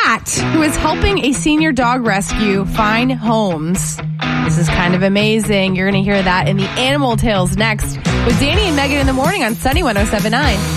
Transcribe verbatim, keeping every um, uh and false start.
cat who is helping a senior dog rescue find homes. This is kind of amazing. You're going to hear that in the Animal Tales next with Danny and Megan in the morning on Sunny one oh seven point nine.